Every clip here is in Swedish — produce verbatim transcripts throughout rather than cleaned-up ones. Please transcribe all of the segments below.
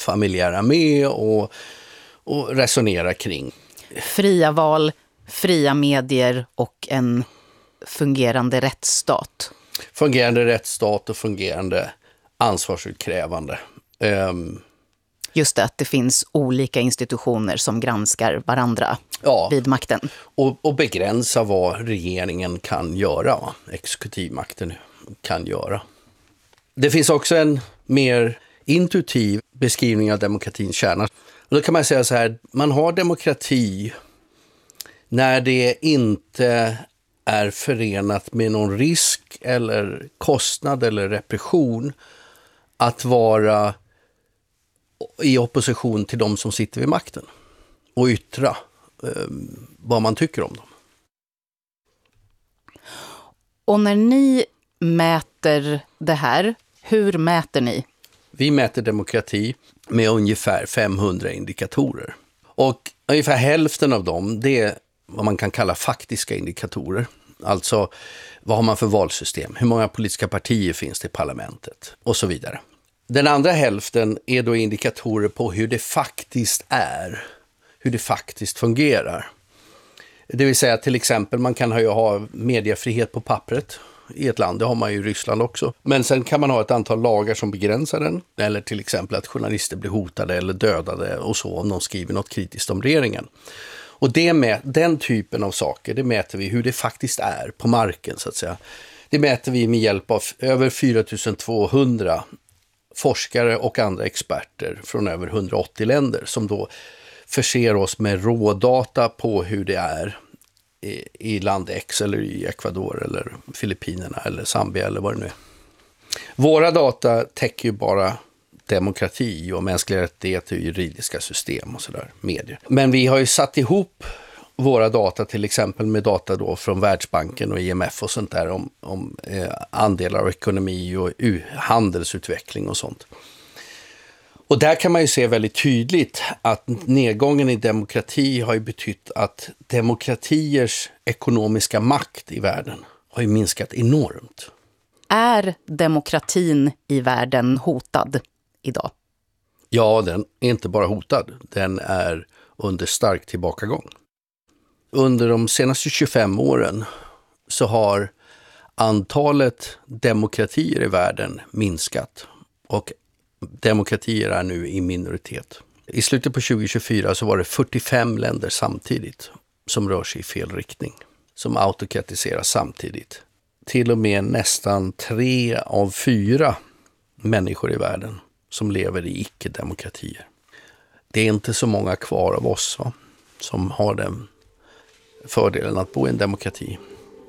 familjära med och, och resonera kring. Fria val, fria medier och en fungerande rättsstat. Fungerande rättsstat och fungerande ansvarsutkrävande. Um, Just det, att det finns olika institutioner som granskar varandra ja, vid makten. Och, och begränsa vad regeringen kan göra, va? Exekutivmakten kan göra. Det finns också en mer intuitiv beskrivning av demokratins kärna. Och då kan man säga så här, man har demokrati när det inte är förenat med någon risk eller kostnad eller repression att vara i opposition till de som sitter vid makten och yttra eh, vad man tycker om dem. Och när ni mäter det här, hur mäter ni? Vi mäter demokrati med ungefär femhundra indikatorer. Och ungefär hälften av dem, det är vad man kan kalla faktiska indikatorer. Alltså, vad har man för valsystem? Hur många politiska partier finns det i parlamentet? Och så vidare. Den andra hälften är då indikatorer på hur det faktiskt är. Hur det faktiskt fungerar. Det vill säga till exempel, man kan ju ha mediefrihet på pappret i ett land. Det har man ju i Ryssland också. Men sen kan man ha ett antal lagar som begränsar den. Eller till exempel att journalister blir hotade eller dödade och så om de skriver något kritiskt om regeringen. Och det med, den typen av saker, det mäter vi hur det faktiskt är på marken så att säga. Det mäter vi med hjälp av över fyra tusen tvåhundra forskare och andra experter från över hundraåttio länder som då förser oss med rådata på hur det är i, i land X eller i Ecuador eller Filippinerna eller Zambia eller vad det nu är. Våra data täcker ju bara demokrati och mänskliga rättigheter och juridiska system och sådär, medier. Men vi har ju satt ihop våra data till exempel med data då från Världsbanken och I M F och sånt där om, om eh, andelar av ekonomi och u- handelsutveckling och sånt. Och där kan man ju se väldigt tydligt att nedgången i demokrati har ju betytt att demokratiers ekonomiska makt i världen har ju minskat enormt. Är demokratin i världen hotad idag? Ja, den är inte bara hotad. Den är under stark tillbakagång. Under de senaste tjugofem åren så har antalet demokratier i världen minskat och demokratier är nu i minoritet. I slutet på tjugo tjugofyra så var det fyrtiofem länder samtidigt som rör sig i fel riktning, som autokratiseras samtidigt. Till och med nästan tre av fyra människor i världen som lever i icke-demokratier. Det är inte så många kvar av oss, va, som har den fördelen att bo i en demokrati.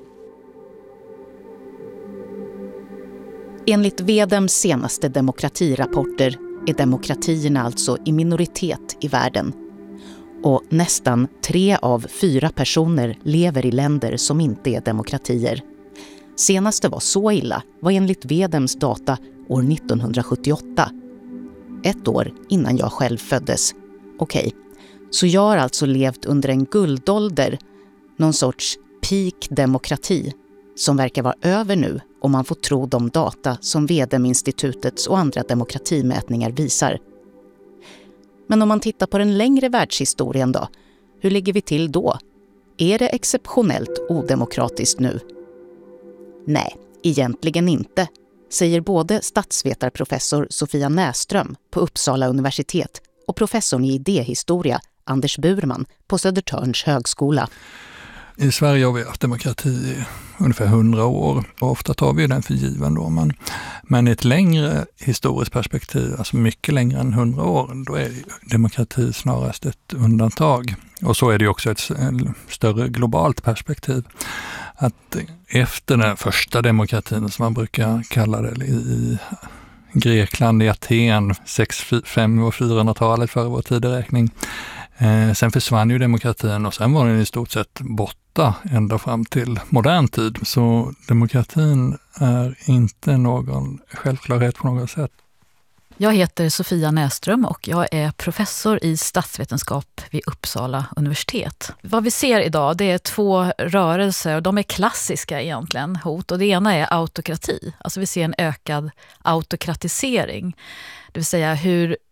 Enligt V D M:s senaste demokratirapporter är demokratierna alltså i minoritet i världen. Och nästan tre av fyra personer lever i länder som inte är demokratier. Senast det var så illa var enligt V D M:s data år nittonhundrasjuttioåtta. Ett år innan jag själv föddes. Okej, så jag har alltså levt under en guldålder, någon sorts peak demokrati, som verkar vara över nu om man får tro de data som V D M-institutets och andra demokratimätningar visar. Men om man tittar på den längre världshistorien då, hur ligger vi till då? Är det exceptionellt odemokratiskt nu? Nej, egentligen inte, säger både statsvetarprofessor Sofia Näström på Uppsala universitet och professorn i idéhistoria Anders Burman på Södertörns högskola. I Sverige har vi haft demokrati i ungefär hundra år och ofta tar vi den för given då. Men, men i ett längre historiskt perspektiv, alltså mycket längre än hundra år, då är demokrati snarast ett undantag. Och så är det också ett större globalt perspektiv. Att efter den första demokratin som man brukar kalla det i Grekland, i Aten, sex, fem och fyrahundratalet före vår tideräkning. Eh, sen försvann ju demokratin och sen var den i stort sett borta ända fram till modern tid. Så demokratin är inte någon självklarhet på något sätt. Jag heter Sofia Näström och jag är professor i statsvetenskap vid Uppsala universitet. Vad vi ser idag, det är två rörelser och de är klassiska egentligen hot. Och det ena är autokrati. Alltså vi ser en ökad autokratisering. Det vill säga hur